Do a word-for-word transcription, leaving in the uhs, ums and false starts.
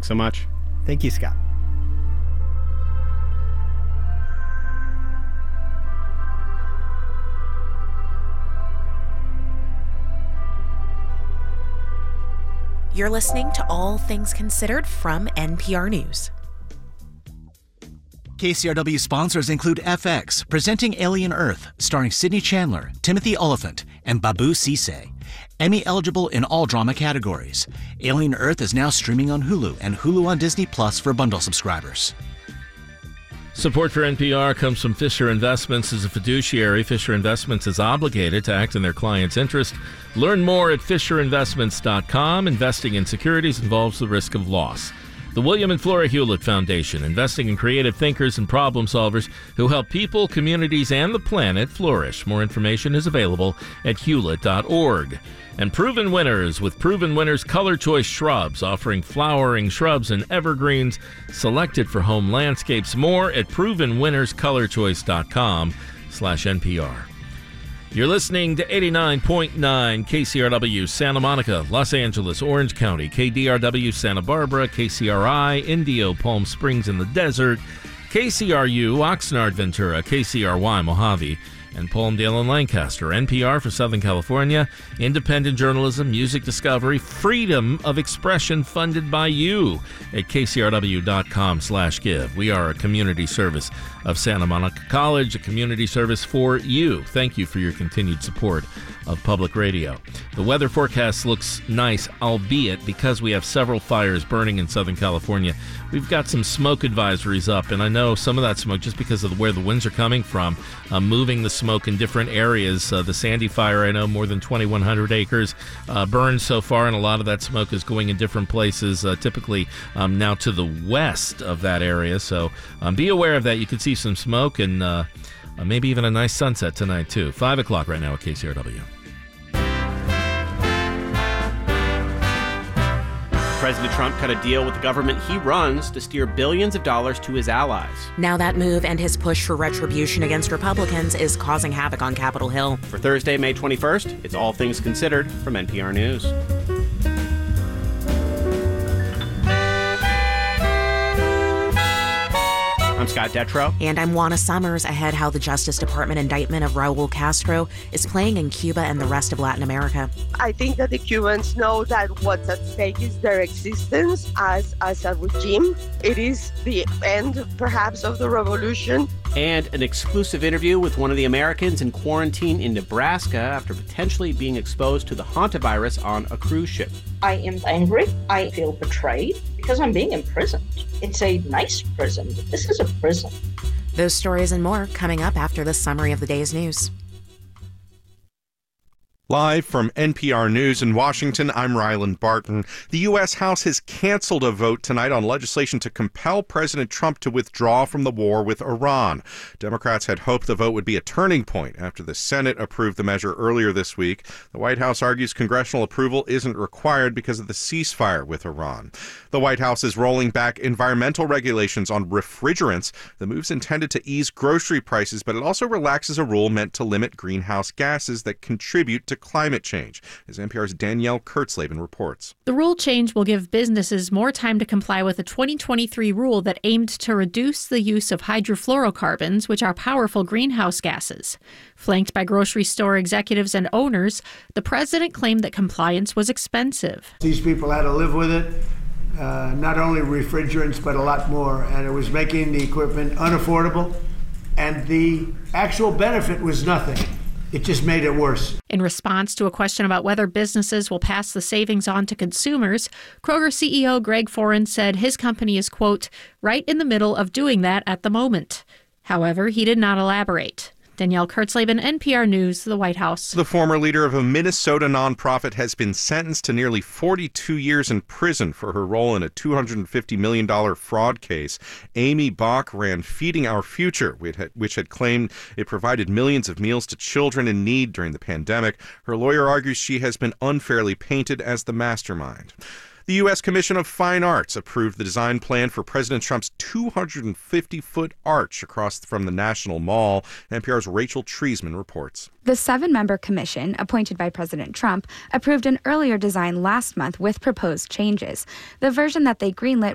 Thanks so much. Thank you, Scott. You're listening to All Things Considered from N P R News. K C R W sponsors include F X, presenting Alien Earth, starring Sidney Chandler, Timothy Oliphant, and Babu Cisse. Emmy eligible in all drama categories. Alien Earth is now streaming on Hulu and Hulu on Disney Plus for bundle subscribers. Support for N P R comes from Fisher Investments. As a fiduciary, Fisher Investments is obligated to act in their client's interest. Learn more at fisher investments dot com. Investing in securities involves the risk of loss. The William and Flora Hewlett Foundation, investing in creative thinkers and problem solvers who help people, communities, and the planet flourish. More information is available at hewlett dot org. And Proven Winners with Proven Winners Color Choice Shrubs, offering flowering shrubs and evergreens selected for home landscapes. More at proven winners color choice dot com slash N P R. You're listening to eighty-nine point nine K C R W Santa Monica, Los Angeles, Orange County, K D R W Santa Barbara, K C R I, Indio, Palm Springs in the Desert, K C R U, Oxnard, Ventura, K C R Y, Mojave, and Palmdale and Lancaster. N P R for Southern California, independent journalism, music discovery, freedom of expression funded by you at k c r w dot com slash give. We are a community service of Santa Monica College, a community service for you. Thank you for your continued support of public radio. The weather forecast looks nice, albeit because we have several fires burning in Southern California. We've got some smoke advisories up, and I know some of that smoke, just because of where the winds are coming from, uh, moving the smoke in different areas. Uh, the Sandy Fire, I know, more than twenty-one hundred acres uh, burned so far, and a lot of that smoke is going in different places, uh, typically um, now to the west of that area. So um, be aware of that. You can see some smoke and uh, uh, maybe even a nice sunset tonight, too. five o'clock right now at K C R W. President Trump cut a deal with the government he runs to steer billions of dollars to his allies. Now that move and his push for retribution against Republicans is causing havoc on Capitol Hill. For Thursday, May twenty-first, it's All Things Considered from N P R News. I'm Scott Detrow. And I'm Juana Summers. Ahead, how the Justice Department indictment of Raul Castro is playing in Cuba and the rest of Latin America. I think that the Cubans know that what's at stake is their existence as, as a regime. It is the end, perhaps, of the revolution. And an exclusive interview with one of the Americans in quarantine in Nebraska after potentially being exposed to the hantavirus on a cruise ship. I am angry. I feel betrayed because I'm being imprisoned. It's a nice prison. This is a prison. Those stories and more coming up after this summary of the day's news. Live from N P R News in Washington, I'm Ryland Barton. The U S House has canceled a vote tonight on legislation to compel President Trump to withdraw from the war with Iran. Democrats had hoped the vote would be a turning point after the Senate approved the measure earlier this week. The White House argues congressional approval isn't required because of the ceasefire with Iran. The White House is rolling back environmental regulations on refrigerants. The move's intended to ease grocery prices, but it also relaxes a rule meant to limit greenhouse gases that contribute to climate change, as N P R's Danielle Kurtzleben reports. The rule change will give businesses more time to comply with a twenty twenty-three rule that aimed to reduce the use of hydrofluorocarbons, which are powerful greenhouse gases. Flanked by grocery store executives and owners, the president claimed that compliance was expensive. These people had to live with it, uh, not only refrigerants, but a lot more, and it was making the equipment unaffordable, and the actual benefit was nothing. It just made it worse. In response to a question about whether businesses will pass the savings on to consumers, Kroger C E O Greg Foran said his company is, quote, right in the middle of doing that at the moment. However, he did not elaborate. Danielle Kurtzleben, N P R News, the White House. The former leader of a Minnesota nonprofit has been sentenced to nearly forty-two years in prison for her role in a two hundred fifty million dollars fraud case. Amy Bach ran Feeding Our Future, which had, which had claimed it provided millions of meals to children in need during the pandemic. Her lawyer argues she has been unfairly painted as the mastermind. The U S Commission of Fine Arts approved the design plan for President Trump's two hundred fifty foot arch across from the National Mall. N P R's Rachel Treisman reports. The seven-member commission, appointed by President Trump, approved an earlier design last month with proposed changes. The version that they greenlit